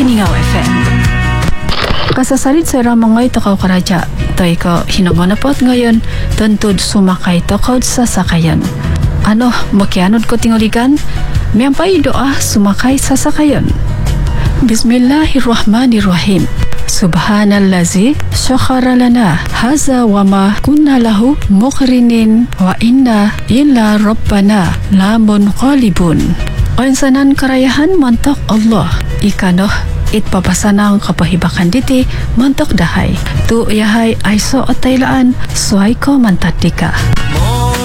Kiningaw FM. Kasasalit sa ramangay takaw karaja. Toy ko hinangonapot ngayon, tantod sumakay takaw sa sakayan. Ano, makianod ko tinguligan? Miyampay doa sumakay sa sakayan. Bismillahirrahmanirrahim. Subhanallazi syakhara lana haza wa ma kunna lahu muqrinin wa inna illa rabbana lamunqalibun. Onsanan karayahan mantok Allah ikanoh itpapasanang kapahibakan diti mantok dahay tu yahay aiso at taylaan suay ko mantatika.